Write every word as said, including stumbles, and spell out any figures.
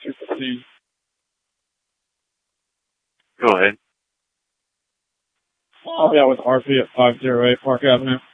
two fifteen. Go ahead. Oh, yeah, with R P at five oh eight Park Avenue.